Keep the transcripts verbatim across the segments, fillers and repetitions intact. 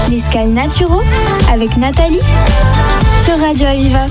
L'escale Naturo avec Nathalie sur Radio Aviva.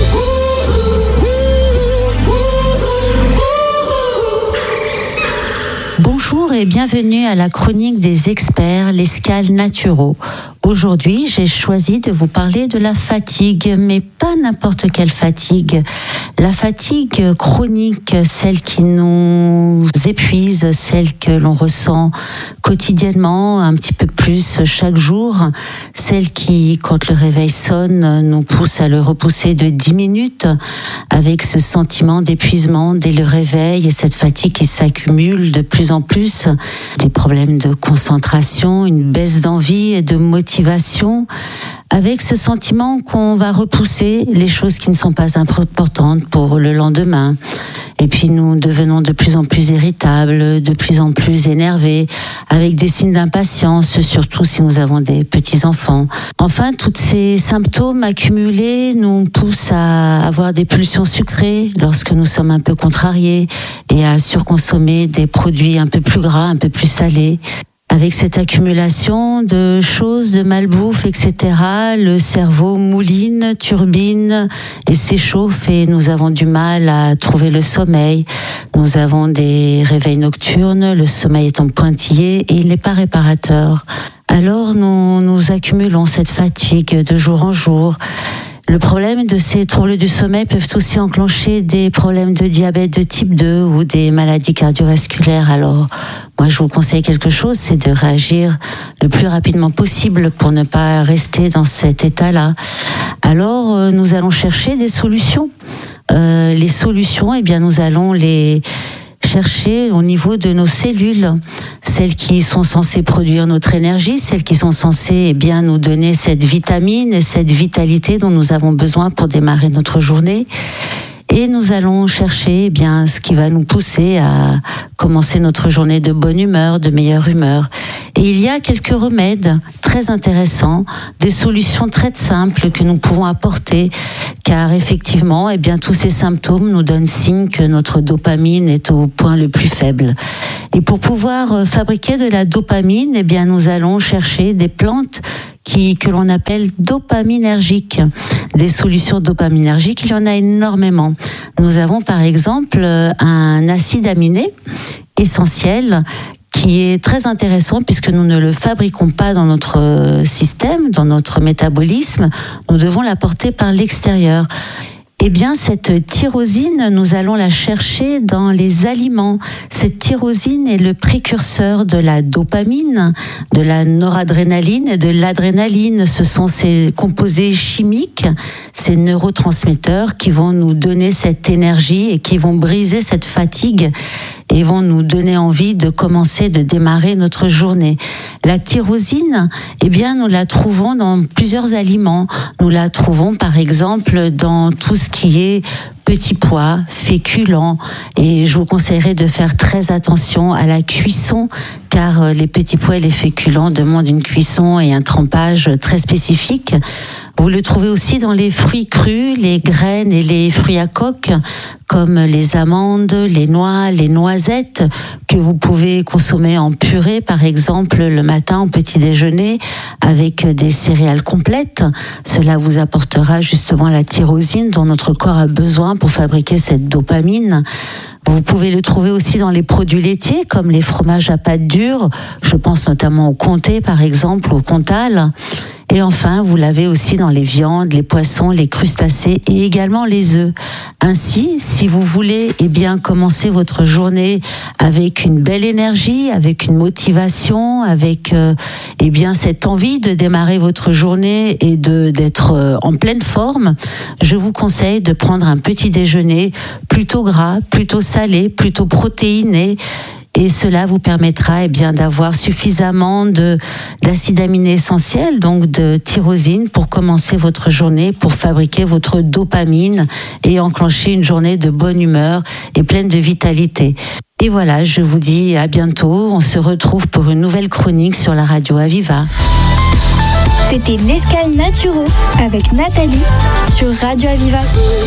Bonjour et bienvenue à la chronique des experts, l'escale Naturo. Aujourd'hui, j'ai choisi de vous parler de la fatigue, mais pas n'importe quelle fatigue. La fatigue chronique, celle qui nous épuise, celle que l'on ressent quotidiennement, un petit peu plus chaque jour, celle qui, quand le réveil sonne, nous pousse à le repousser de dix minutes, avec ce sentiment d'épuisement dès le réveil et cette fatigue qui s'accumule de plus en plus, des problèmes de concentration, une baisse d'envie et de motivation, avec ce sentiment qu'on va repousser les choses qui ne sont pas importantes pour le lendemain. Et puis nous devenons de plus en plus irritables, de plus en plus énervés, avec des signes d'impatience, surtout si nous avons des petits-enfants. Enfin, tous ces symptômes accumulés nous poussent à avoir des pulsions sucrées lorsque nous sommes un peu contrariés et à surconsommer des produits un peu plus gras, un peu plus salés. Avec cette accumulation de choses, de malbouffe, et cetera, le cerveau mouline, turbine et s'échauffe et nous avons du mal à trouver le sommeil. Nous avons des réveils nocturnes, le sommeil étant pointillé et il n'est pas réparateur. Alors nous, nous accumulons cette fatigue de jour en jour. Le problème de ces troubles du sommeil peuvent aussi enclencher des problèmes de diabète de type deux ou des maladies cardiovasculaires. Alors, moi, je vous conseille quelque chose, c'est de réagir le plus rapidement possible pour ne pas rester dans cet état-là. Alors, euh, nous allons chercher des solutions. Euh, les solutions, eh bien, nous allons les chercher au niveau de nos cellules, celles qui sont censées produire notre énergie, celles qui sont censées eh bien nous donner cette vitamine et cette vitalité dont nous avons besoin pour démarrer notre journée. Et nous allons chercher eh bien ce qui va nous pousser à commencer notre journée de bonne humeur, de meilleure humeur. Et il y a quelques remèdes très intéressants, des solutions très simples que nous pouvons apporter, car effectivement, eh bien tous ces symptômes nous donnent signe que notre dopamine est au point le plus faible. Et pour pouvoir fabriquer de la dopamine, eh bien nous allons chercher des plantes qui, que l'on appelle dopaminergiques. Des solutions dopaminergiques, il y en a énormément. Nous avons par exemple un acide aminé essentiel qui est très intéressant puisque nous ne le fabriquons pas dans notre système, dans notre métabolisme. Nous devons l'apporter par l'extérieur. Eh bien, cette tyrosine, nous allons la chercher dans les aliments. Cette tyrosine est le précurseur de la dopamine, de la noradrénaline et de l'adrénaline. Ce sont ces composés chimiques, ces neurotransmetteurs qui vont nous donner cette énergie et qui vont briser cette fatigue et vont nous donner envie de commencer, de démarrer notre journée. La tyrosine, eh bien, nous la trouvons dans plusieurs aliments. Nous la trouvons, par exemple, dans tout ce qui est petits pois, féculents, et je vous conseillerais de faire très attention à la cuisson, car les petits pois et les féculents demandent une cuisson et un trempage très spécifique. Vous le trouvez aussi dans les fruits crus, les graines et les fruits à coque, comme les amandes, les noix, les noisettes, que vous pouvez consommer en purée, par exemple, le matin au petit déjeuner, avec des céréales complètes. Cela vous apportera justement la tyrosine dont notre corps a besoin pour fabriquer cette dopamine. Vous pouvez le trouver aussi dans les produits laitiers, comme les fromages à pâte dure. Je pense notamment au comté, par exemple, ou au comtal. Et enfin, vous l'avez aussi dans les viandes, les poissons, les crustacés et également les œufs. Ainsi, si vous voulez eh bien, commencer votre journée avec une belle énergie, avec une motivation, avec euh, eh bien, cette envie de démarrer votre journée et de, d'être euh, en pleine forme, je vous conseille de prendre un petit déjeuner plutôt gras, plutôt salé, plutôt protéiné. Et cela vous permettra eh bien, d'avoir suffisamment de, d'acide aminé essentiel, donc de tyrosine, pour commencer votre journée, pour fabriquer votre dopamine et enclencher une journée de bonne humeur et pleine de vitalité. Et voilà, je vous dis à bientôt. On se retrouve pour une nouvelle chronique sur la radio Aviva. C'était l'escale Naturo avec Nathalie sur Radio Aviva.